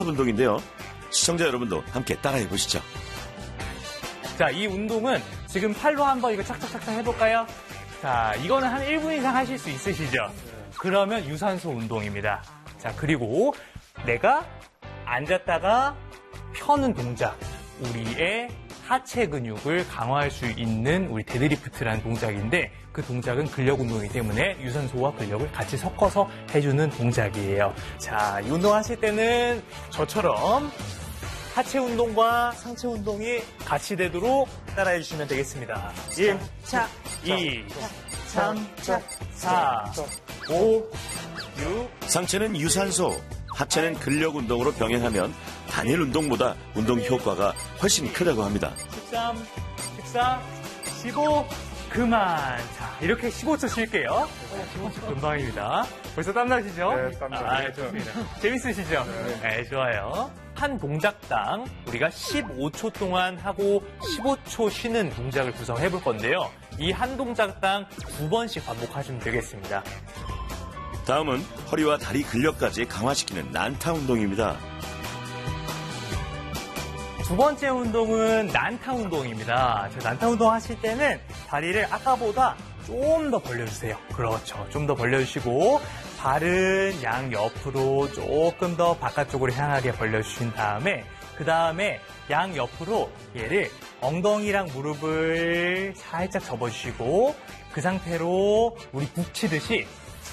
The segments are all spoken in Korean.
운동인데요. 시청자 여러분도 함께 따라해 보시죠. 자, 이 운동은 지금 팔로 한번 이거 착착착착 해볼까요? 자, 이거는 한 1분 이상 하실 수 있으시죠? 그러면 유산소 운동입니다. 자, 그리고 내가 앉았다가 펴는 동작, 우리의 하체 근육을 강화할 수 있는 우리 데드리프트라는 동작인데 그 동작은 근력 운동이기 때문에 유산소와 근력을 같이 섞어서 해주는 동작이에요. 자, 이 운동 하실 때는 저처럼 하체 운동과 상체 운동이 같이 되도록 따라해 주시면 되겠습니다. 1, 2, 3, 4, 5, 6. 상체는 유산소, 하체는 근력 운동으로 병행하면 단일 운동보다 운동 효과가 훨씬 크다고 합니다. 13, 14, 15, 그만. 자, 이렇게 15초 쉴게요. 15초 금방입니다. 벌써 땀나시죠? 네, 땀나요. 좋습니다. 재밌으시죠? 네, 좋아요. 한 동작당 우리가 15초 동안 하고 15초 쉬는 동작을 구성해 볼 건데요. 이 한 동작당 2번씩 반복하시면 되겠습니다. 다음은 허리와 다리 근력까지 강화시키는 난타 운동입니다. 두 번째 운동은 난타 운동입니다. 난타 운동 하실 때는 다리를 아까보다 좀 더 벌려주세요. 그렇죠. 좀 더 벌려주시고 발은 양옆으로 조금 더 바깥쪽으로 향하게 벌려주신 다음에 그 다음에 양옆으로 얘를 엉덩이랑 무릎을 살짝 접어주시고 그 상태로 우리 북치듯이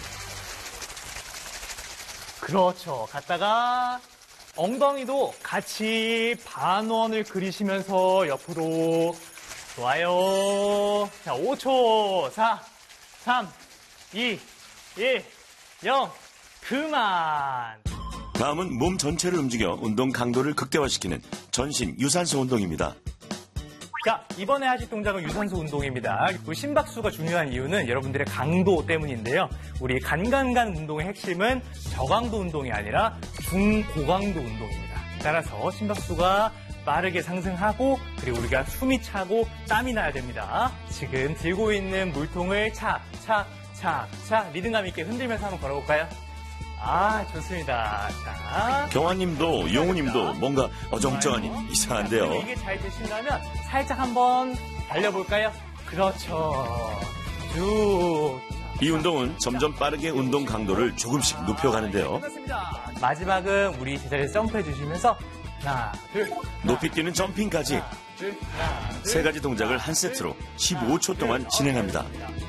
그렇죠. 갔다가 엉덩이도 같이 반원을 그리시면서 옆으로 좋아요. 자, 5초. 4, 3, 2, 1, 0. 그만. 다음은 몸 전체를 움직여 운동 강도를 극대화시키는 전신 유산소 운동입니다. 자, 이번에 하실 동작은 유산소 운동입니다. 우리 심박수가 중요한 이유는 여러분들의 강도 때문인데요. 우리 간간간 운동의 핵심은 저강도 운동이 아니라 중고강도 운동입니다. 따라서 심박수가 빠르게 상승하고 그리고 우리가 숨이 차고 땀이 나야 됩니다. 지금 들고 있는 물통을 차 리듬감 있게 흔들면서 한번 걸어볼까요? 아, 좋습니다. 자, 경화님도 용우님도 뭔가 어정쩡하니 이상한데요. 이게 잘 되신다면 살짝 한번 달려볼까요? 그렇죠. 쭉. 이 운동은 점점 빠르게 운동 강도를 조금씩 높여가는데요. 끝났습니다. 마지막은 우리 제자리에서 점프해 주시면서 하나, 둘. 높이 뛰는 점핑까지 하나, 둘. 세 가지 동작을 한 세트로 15초 동안 진행합니다.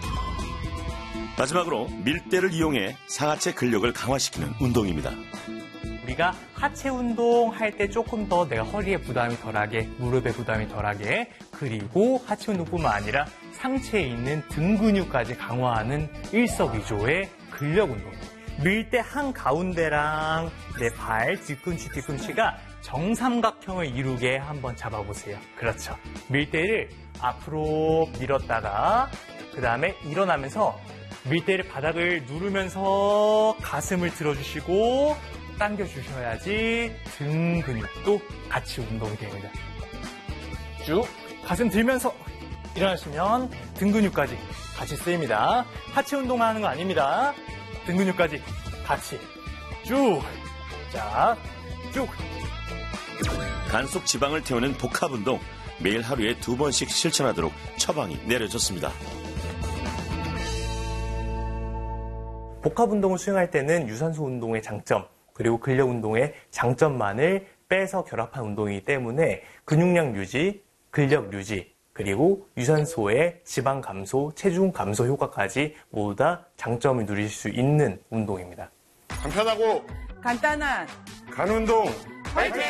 마지막으로 밀대를 이용해 상하체 근력을 강화시키는 운동입니다. 우리가 하체 운동 할 때 조금 더 내가 허리에 부담이 덜하게, 무릎에 부담이 덜하게, 그리고 하체 운동뿐만 아니라 상체에 있는 등 근육까지 강화하는 일석이조의 근력 운동. 밀대 한 가운데랑 내 발 뒤꿈치가 정삼각형을 이루게 한번 잡아보세요. 그렇죠. 밀대를 앞으로 밀었다가 그 다음에 일어나면서 밀대를 바닥을 누르면서 가슴을 들어주시고 당겨주셔야지 등 근육도 같이 운동이 됩니다. 쭉 가슴 들면서 일어나시면 등 근육까지 같이 쓰입니다. 하체 운동만 하는 거 아닙니다. 등 근육까지 같이 쭉. 자, 쭉. 간 속 지방을 태우는 복합 운동 매일 하루에 2번씩 실천하도록 처방이 내려졌습니다. 복합 운동을 수행할 때는 유산소 운동의 장점 그리고 근력 운동의 장점만을 빼서 결합한 운동이기 때문에 근육량 유지, 근력 유지, 그리고 유산소의 지방 감소, 체중 감소 효과까지 모두 다 장점을 누릴 수 있는 운동입니다. 간편하고 간단한 간 운동 화이팅!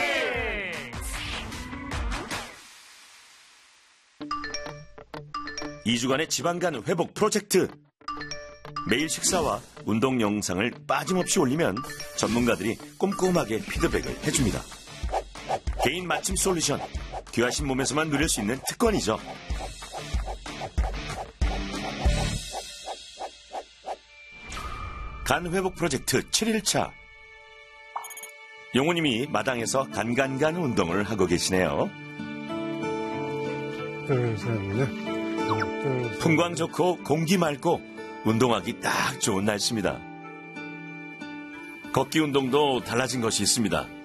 2주간의 지방간 회복 프로젝트. 매일 식사와 운동 영상을 빠짐없이 올리면 전문가들이 꼼꼼하게 피드백을 해줍니다. 개인 맞춤 솔루션. 귀하신 몸에서만 누릴 수 있는 특권이죠. 간 회복 프로젝트 7일차. 용우님이 마당에서 간간간 운동을 하고 계시네요. 풍광 좋고 공기 맑고 운동하기 딱 좋은 날씨입니다. 걷기 운동도 달라진 것이 있습니다.